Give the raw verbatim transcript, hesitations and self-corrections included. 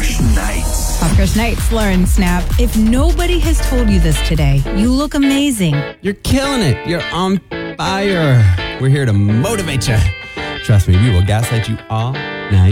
Crush Nights. Pop Crush Nights, Lauren Snap. If nobody has told you this today, you look amazing. You're killing it. You're on fire. We're here to motivate you. Trust me, we will gaslight you all night